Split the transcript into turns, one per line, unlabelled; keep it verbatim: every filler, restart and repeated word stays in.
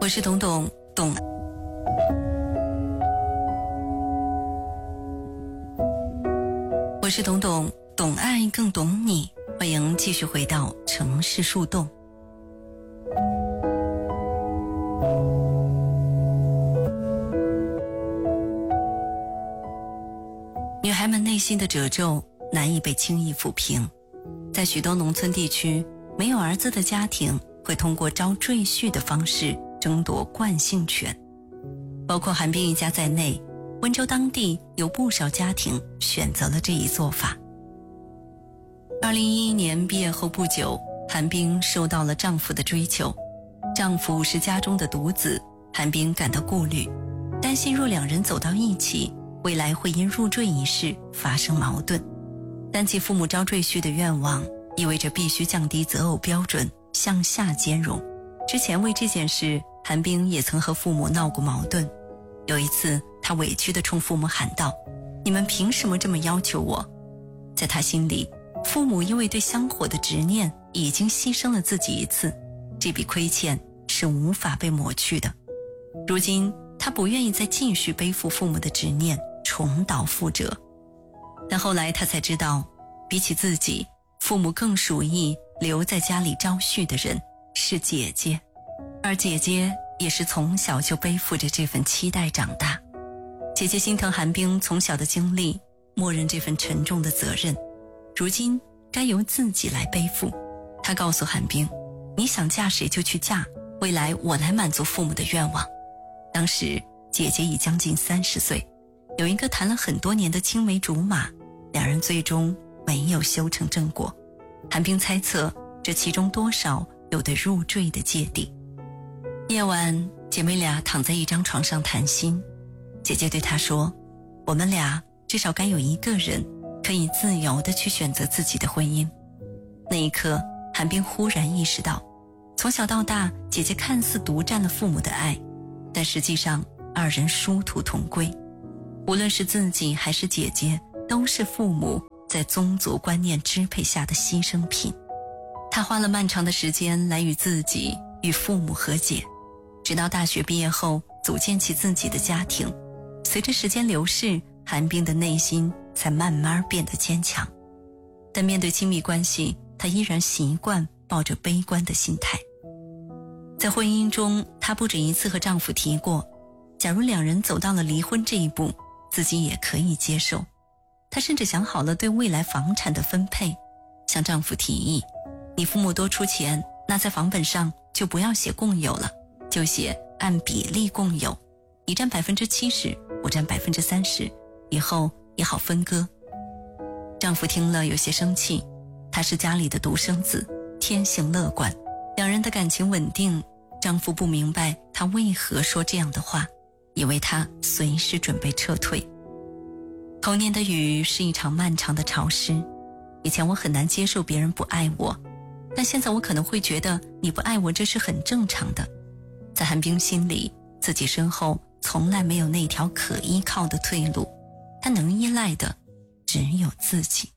我是董董董。我是董董懂爱更懂你，欢迎继续回到城市树洞。女孩们内心的褶皱难以被轻易抚平，在许多农村地区，没有儿子的家庭会通过招赘婿的方式争夺惯性权。包括韩冰一家在内，温州当地有不少家庭选择了这一做法。二零一一年毕业后不久，韩冰受到了丈夫的追求。丈夫是家中的独子，韩冰感到顾虑，担心若两人走到一起，未来会因入赘一事发生矛盾。但其父母招赘婿的愿望意味着必须降低择偶标准，向下兼容。之前为这件事，韩冰也曾和父母闹过矛盾。有一次，她委屈地冲父母喊道：你们凭什么这么要求我？在她心里，父母因为对香火的执念已经牺牲了自己一次，这笔亏欠是无法被抹去的。如今她不愿意再继续背负父母的执念，重蹈覆辙。但后来她才知道，比起自己，父母更属意留在家里招婿的人是姐姐，而姐姐也是从小就背负着这份期待长大。姐姐心疼韩冰从小的经历，默认这份沉重的责任，如今该由自己来背负。她告诉韩冰，你想嫁谁就去嫁，未来我来满足父母的愿望。当时姐姐已将近三十岁，有一个谈了很多年的青梅竹马，两人最终没有修成正果。韩冰猜测这其中多少有对入赘的芥蒂。夜晚，姐妹俩躺在一张床上谈心，姐姐对她说，我们俩至少该有一个人可以自由地去选择自己的婚姻。那一刻，韩冰忽然意识到，从小到大，姐姐看似独占了父母的爱，但实际上二人殊途同归。无论是自己还是姐姐，都是父母在宗族观念支配下的牺牲品。她花了漫长的时间来与自己与父母和解，直到大学毕业后组建起自己的家庭。随着时间流逝，韩冰的内心才慢慢变得坚强。但面对亲密关系，她依然习惯抱着悲观的心态。在婚姻中，她不止一次和丈夫提过，假如两人走到了离婚这一步，自己也可以接受。她甚至想好了对未来房产的分配，向丈夫提议，你父母多出钱，那在房本上就不要写共有了，就写按比例共有，你占百分之七十，我占百分之三十，以后也好分割。丈夫听了有些生气，他是家里的独生子，天性乐观，两人的感情稳定。丈夫不明白他为何说这样的话，以为他随时准备撤退。童年的雨是一场漫长的潮湿，以前我很难接受别人不爱我，但现在我可能会觉得你不爱我这是很正常的。在韩冰心里，自己身后从来没有那条可依靠的退路，他能依赖的只有自己。